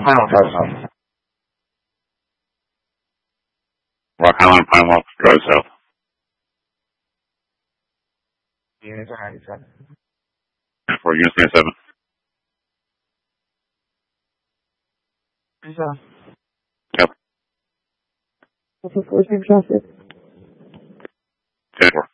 Final Drive. Rock Island, Pine Walk, Drive South. Units are 97. For Unit 97. Yep. What's the first name traffic? 10-4.